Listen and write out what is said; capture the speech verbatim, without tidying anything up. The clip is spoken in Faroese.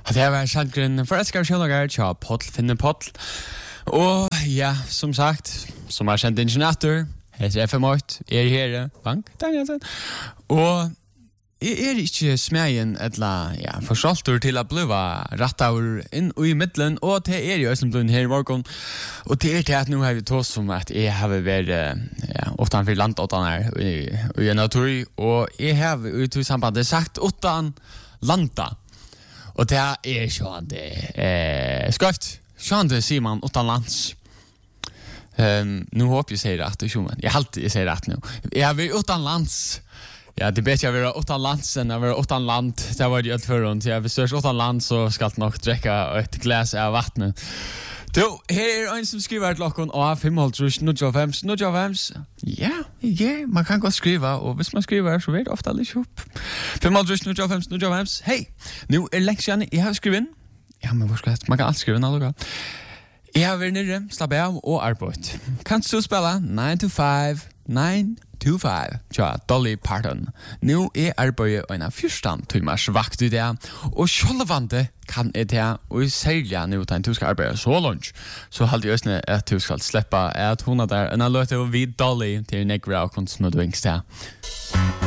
Det var sangren Forelskar Kjøllager tja Pottl finne Pottl. Og ja, som sagt, som har kjent ingeniator, heter F M åtte, er her, Bank Danielsen. Og jeg er ikke smegen etla, ja, forsoltur til å bliva rattaur inn i middelen, og det er jo Øslandblund her i morgen. Og det er det at nå har vi tås som at jeg har vært, ja, åttan for landåttan her i, i natur, og jeg har ut i sambandet sagt åttan landa. Og det er sånn det eh, skrøft. Sånn det sier man åttan lands. Um, nu håper jeg sier rett, men jeg alltid jeg sier rett nå. Jeg har vært åttan lands. Ja, det vet jeg være åttan lands enn jeg være åttan land. Det var det helt forhånd. Så jeg vil størst åttan land, så skal jeg nok drekke et glas av vattnet. Du, her er en som skriver til klokken A fem halvtrus nittifem nittifem. Ja, ja, man kan godt skrive, og hvis man skriver, så vet det ofte litt opp. fem halvtrus nittifem nittifem. Hei, nå er lengt siden jeg har skrevet inn. Ja, men hvor skal jeg? Man kan alt skrive inn, alle. Jeg har vært nere, slapp av og arbeid. Kan du spille nine to five, nine to five, tja, Dolly Parton. Nå er arbeidet en av fyrstan timers vakt i det, og sjålevande kan jeg det, og særlig nå at du skal arbeide så langt, så halte jeg også at du skal slippe at hun er der, en av løte vid Dolly til negra og kunst med du yngst det.